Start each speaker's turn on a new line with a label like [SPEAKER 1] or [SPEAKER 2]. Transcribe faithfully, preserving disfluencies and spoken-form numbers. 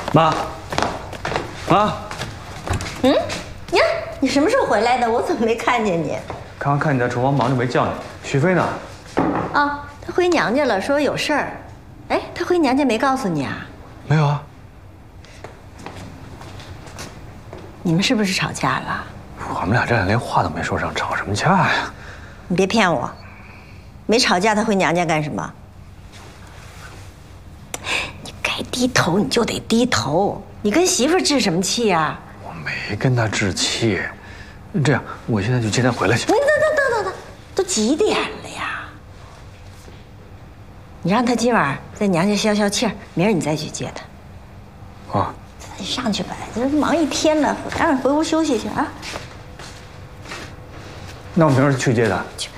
[SPEAKER 1] 妈，妈，
[SPEAKER 2] 嗯，呀，你什么时候回来的？我怎么没看见你？
[SPEAKER 1] 刚刚看你在厨房忙着没叫你。徐飞呢？
[SPEAKER 2] 啊，她回娘家了，说有事儿。哎，她回娘家没告诉你啊？
[SPEAKER 1] 没有啊。
[SPEAKER 2] 你们是不是吵架了？
[SPEAKER 1] 我们俩这连话都没说上，吵什么架呀？
[SPEAKER 2] 你别骗我，没吵架，她回娘家干什么？你该低头你就得低头，你跟媳妇置什么气呀？
[SPEAKER 1] 我没跟她置气。这样，我现在就接她回来去。
[SPEAKER 2] 等等等等等，都几点了呀？你让她今晚在娘家消消气儿，明儿你再去接她。
[SPEAKER 1] 啊。
[SPEAKER 2] 你上去吧，这忙一天了，赶紧回屋休息去啊。
[SPEAKER 1] 那我明儿去接她。
[SPEAKER 2] 去。